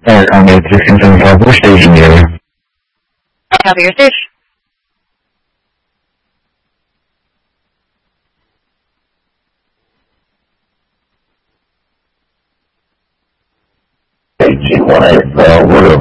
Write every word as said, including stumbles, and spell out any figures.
Alright, on the sixteen seventy-five, we're staging the area. Copy your stage. G one eight, uh, we're